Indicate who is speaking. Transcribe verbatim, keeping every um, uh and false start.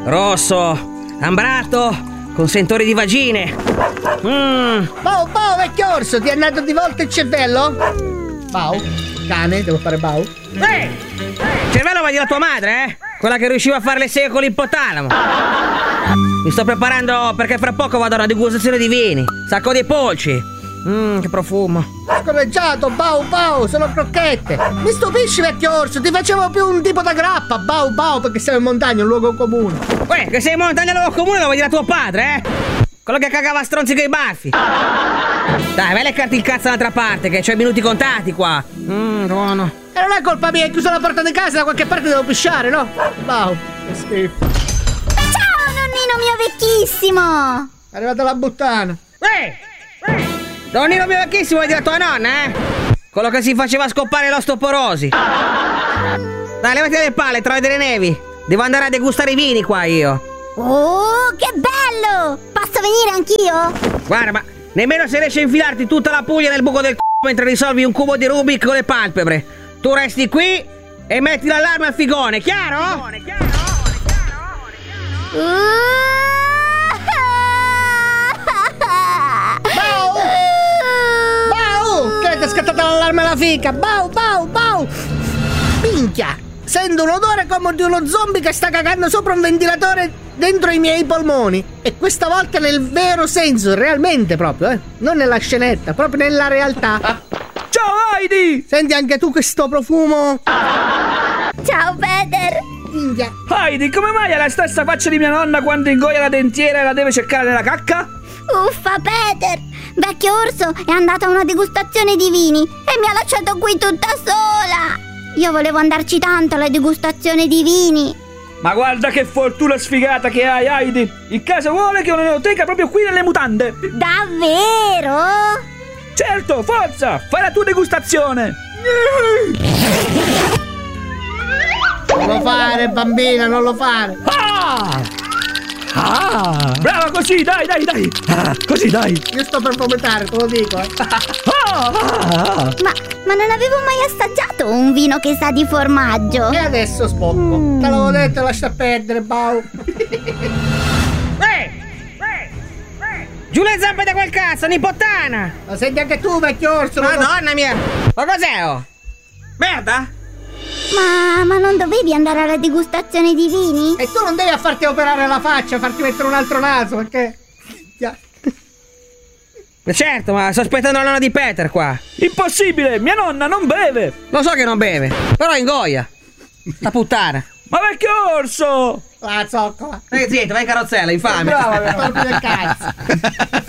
Speaker 1: rosso, ambrato, con sentori di vagine. Mmm.
Speaker 2: Bau, bau, vecchio orso, ti è andato di volta il cervello? Bau, cane, devo fare bau.
Speaker 1: Ehi! Il cervello va di la tua madre, eh? Quella che riusciva a fare le seghe con l'ippotalamo. Mi sto preparando perché fra poco vado a una degustazione di vini. Sacco di polci. Mmm, che profumo.
Speaker 2: Scorreggiato, bau, bau, sono crocchette. Mi stupisci, vecchio orso, ti facevo più un tipo da grappa, bau, bau, perché sei in montagna, un luogo comune.
Speaker 1: Uè, che sei in montagna, un luogo comune, lo vuoi dire a tuo padre, eh? Quello che cagava a stronzica i baffi. Dai, vai a leccarti il cazzo dall'altra parte, che c'ho i minuti contati qua. Mmm, buono.
Speaker 2: E non è colpa mia, hai chiuso la porta di casa, da qualche parte devo pisciare, no? Bau, che schifo.
Speaker 3: Ciao, nonnino mio vecchissimo!
Speaker 2: È arrivata la buttana.
Speaker 1: Ehi! Ehi! Nonnino mio vecchissimo, vuoi dire a tua nonna, eh? Quello che si faceva scoppare l'ostoporosi. Dai, levati dalle palle, trovi delle nevi. Devo andare a degustare i vini qua io.
Speaker 3: Oh, che bello! Posso venire anch'io?
Speaker 1: Guarda, ma nemmeno se riesci a infilarti tutta la Puglia nel buco del c***o mentre risolvi un cubo di Rubik con le palpebre. Tu resti qui e metti l'allarme al figone, chiaro? Chiaro, chiaro,
Speaker 3: Uh,
Speaker 2: Bau! Bau! Che ti è scattata l'allarme alla fica? Bau, bau, bau! Minchia! Sento un odore come di uno zombie che sta cagando sopra un ventilatore dentro i miei polmoni. E questa volta nel vero senso, realmente proprio, eh? Non nella scenetta, proprio nella realtà.
Speaker 4: Ciao Heidi!
Speaker 2: Senti anche tu questo profumo?
Speaker 3: Ciao Peter!
Speaker 2: Minchia!
Speaker 4: Heidi, come mai ha la stessa faccia di mia nonna quando ingoia la dentiera e la deve cercare nella cacca?
Speaker 3: Uffa Peter! Vecchio orso è andato a una degustazione di vini e mi ha lasciato qui tutta sola! Io volevo andarci tanto alla degustazione di vini!
Speaker 4: Ma guarda che fortuna sfigata che hai, Heidi! Il caso vuole che ho un'enoteca proprio qui nelle mutande!
Speaker 3: Davvero?
Speaker 4: Certo, forza! Fai la tua degustazione!
Speaker 2: Non lo fare, bambina, non lo fare!
Speaker 4: Ah! Ah! Brava così, dai, dai, dai! Ah, così, dai!
Speaker 2: Io sto per vomitare, te lo dico, eh!
Speaker 4: Ah, ah.
Speaker 3: Ma, ma non avevo mai assaggiato un vino che sa di formaggio!
Speaker 2: E adesso spocco! Mm. Te l'avevo detto, lascia perdere, Bau!
Speaker 1: Ehi! Giù le zampe da quel cazzo, nipottana!
Speaker 2: Ma senti anche tu, vecchio orso!
Speaker 1: Madonna mia! Ma cos'è, oh? Merda?
Speaker 3: Ma, ma non dovevi andare alla degustazione di vini?
Speaker 2: E tu non devi a farti operare la faccia, farti mettere un altro naso, perché... Yeah.
Speaker 1: Certo, ma sto aspettando la nonna di Peter qua.
Speaker 4: Impossibile, mia nonna non beve!
Speaker 1: Lo so che non beve, però ingoia. La puttana.
Speaker 4: Ma vecchio orso!
Speaker 2: La zoccola!
Speaker 1: Stai zitto, vai in carrozzella, infame.
Speaker 2: Brava, colpi del cazzo!